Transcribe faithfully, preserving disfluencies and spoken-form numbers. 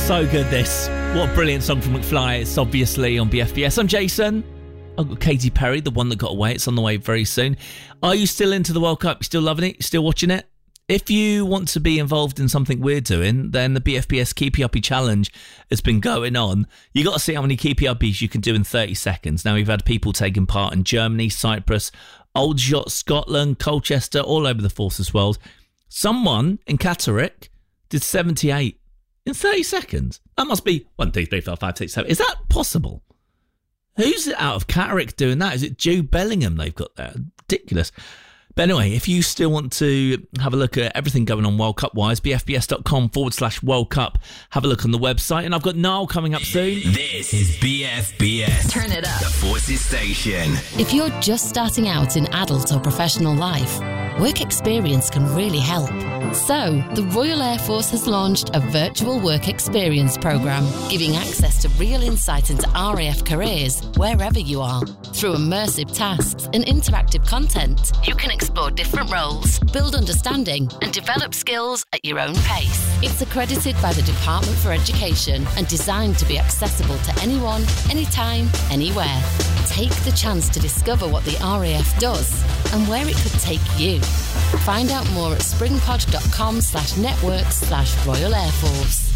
So good, this. What a brilliant song from McFly. It's obviously on B F B S. I'm Jason. I've got Katy Perry, the one that got away. It's on the way very soon. Are you still into the World Cup? You still loving it? You still watching it? If you want to be involved in something we're doing, then the B F B S Keepy Uppy Challenge has been going on. You got to see how many Keepy Uppies you can do in thirty seconds. Now, we've had people taking part in Germany, Cyprus, Aldershot, Scotland, Colchester, all over the Forces world. Someone in Catterick did seventy-eight in thirty seconds. That must be one, two, three, four, five, six, seven. Is that possible? Who's out of Catterick doing that? Is it Jude Bellingham they've got there? Ridiculous. But anyway, if you still want to have a look at everything going on World Cup-wise, bfbs.com forward slash World Cup. Have a look on the website. And I've got Niall coming up soon. This is B F B S. Turn it up. The Forces Station. If you're just starting out in adult or professional life, work experience can really help. So, the Royal Air Force has launched a virtual work experience programme, giving access to real insight into R A F careers wherever you are. Through immersive tasks and interactive content, you can explore different roles, build understanding, and develop skills at your own pace. It's accredited by the Department for Education and designed to be accessible to anyone, anytime, anywhere. Take the chance to discover what the R A F does and where it could take you. Find out more at springpod.com slash network slash Royal Air Force.